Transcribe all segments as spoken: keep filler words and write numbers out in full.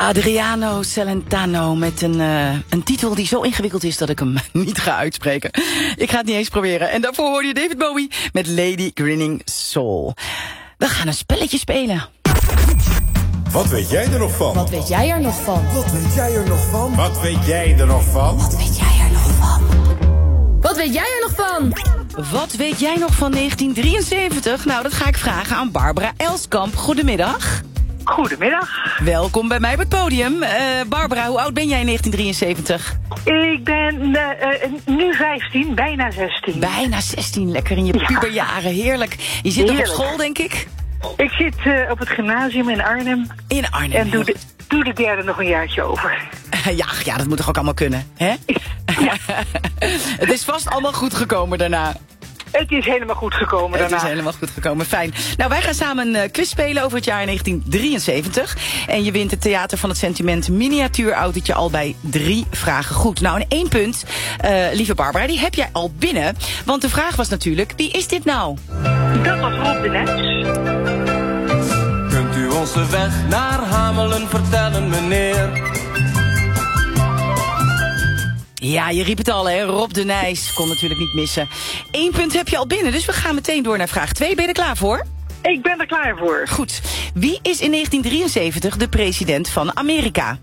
Adriano Celentano met een, uh, een titel die zo ingewikkeld is dat ik hem niet ga uitspreken. Ik ga het niet eens proberen. En daarvoor hoorde je David Bowie met Lady Grinning Soul. We gaan een spelletje spelen. Wat weet jij er nog van? Wat weet jij er nog van? Wat weet jij er nog van? Wat weet jij er nog van? Wat weet jij er nog van? Wat weet jij er nog van? Wat weet jij nog van negentien drieënzeventig? Nou, dat ga ik vragen aan Barbara Elskamp. Goedemiddag. Goedemiddag. Welkom bij mij op het podium. Uh, Barbara, hoe oud ben jij in negentien drieënzeventig? Ik ben uh, uh, nu vijftien, bijna zestien. Bijna zestien, lekker in je ja. puberjaren, heerlijk. Je zit Heerlijk. nog op school, denk ik? Ik zit uh, op het gymnasium in Arnhem. In Arnhem. En doe de, doe de derde nog een jaartje over. Uh, ja, ja, dat moet toch ook allemaal kunnen, hè? Ja. Het is vast allemaal goed gekomen daarna. Het is helemaal goed gekomen daarna. Het is helemaal goed gekomen, fijn. Nou, wij gaan samen een uh, quiz spelen over het jaar negentien drieënzeventig. En je wint het Theater van het Sentiment miniatuurautootje al bij drie vragen goed. Nou, en één punt, uh, lieve Barbara, die heb jij al binnen. Want de vraag was natuurlijk, wie is dit nou? Dat was Rob de Nijs. Kunt u ons de weg naar Hamelen vertellen, meneer? Ja, je riep het al, hè? Rob de Nijs. Kon natuurlijk niet missen. Eén punt heb je al binnen, dus we gaan meteen door naar vraag twee. Ben je er klaar voor? Ik ben er klaar voor. Goed. Wie is in negentien drieënzeventig de president van Amerika?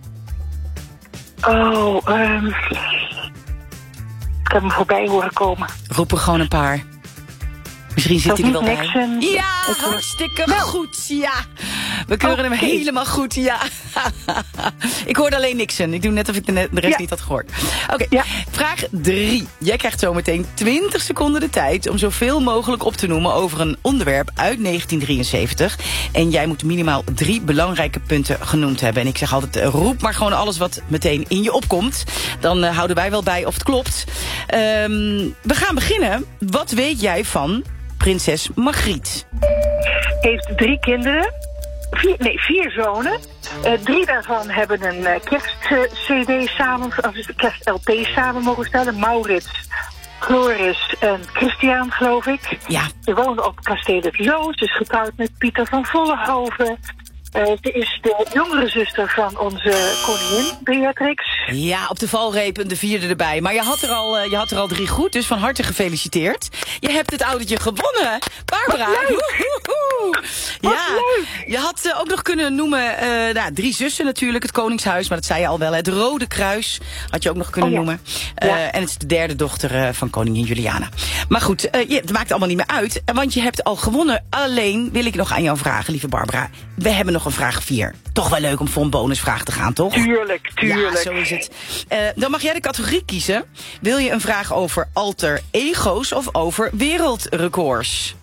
Oh, um, ik heb hem voorbij horen komen. Roep er gewoon een paar. Misschien zit hij er wel bij. Nixon. Ja, hartstikke nou. goed, ja. We keuren okay. hem helemaal goed, ja. Ik hoorde alleen Nixon. Ik doe net of ik de, de rest ja. niet had gehoord. Oké, okay. ja. Vraag drie. Jij krijgt zo meteen twintig seconden de tijd om zoveel mogelijk op te noemen over een onderwerp uit negentien drieënzeventig. En jij moet minimaal drie belangrijke punten genoemd hebben. En ik zeg altijd, roep maar gewoon alles wat meteen in je opkomt. Dan uh, houden wij wel bij of het klopt. Um, we gaan beginnen. Wat weet jij van prinses Margriet? Heeft drie kinderen. Vier, nee, vier zonen. Uh, drie daarvan hebben een uh, kerst-cd uh, samen, of kerst-L P samen mogen stellen. Maurits, Floris en Christian, geloof ik. Ja. Ze wonen op Kasteel het Loos. Ze is getrouwd met Pieter van Vollenhoven. Uh, ze is de jongere zuster van onze koningin, Beatrix. Ja, op de valreep de vierde erbij. Maar je had, er al, uh, je had er al drie goed, dus van harte gefeliciteerd. Je hebt het autootje gewonnen, Barbara. Wat leuk. Woehoehoe. Wat ja, leuk. Je had uh, ook nog kunnen noemen, uh, nou, drie zussen natuurlijk, het Koningshuis, maar dat zei je al wel. Het Rode Kruis had je ook nog kunnen oh, ja. noemen. Uh, ja. En het is de derde dochter uh, van koningin Juliana. Maar goed, uh, je, het maakt allemaal niet meer uit, want je hebt al gewonnen. Alleen wil ik nog aan jou vragen, lieve Barbara. We hebben nog een vraag vier. Toch wel leuk om voor een bonusvraag te gaan, toch? Tuurlijk, tuurlijk. Ja, zo is het. Uh, dan mag jij de categorie kiezen. Wil je een vraag over alter ego's of over wereldrecords?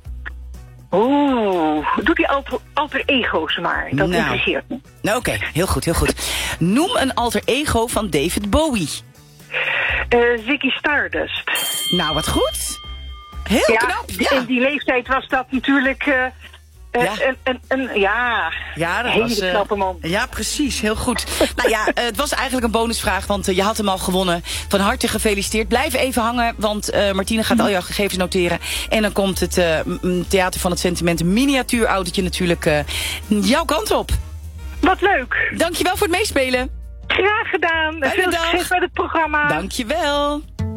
Oeh, doe die alter, alter ego's maar. Dat nou. interesseert me. Nou, oké, okay. heel goed, heel goed. Noem een alter ego van David Bowie. Uh, Ziggy Stardust. Nou, wat goed. Heel ja, knap. Ja, in die leeftijd was dat natuurlijk... Uh, Uh, ja. En, en, en, ja, ja, dat hele was, uh, knappe man. Ja, precies, heel goed. Nou ja, uh, het was eigenlijk een bonusvraag, want uh, je had hem al gewonnen. Van harte gefeliciteerd. Blijf even hangen, want uh, Martine gaat al jouw gegevens noteren. En dan komt het uh, Theater van het Sentiment miniatuurautootje natuurlijk uh, jouw kant op. Wat leuk. Dankjewel voor het meespelen. Graag gedaan. Fijne Veel dag. succes met het programma. Dankjewel.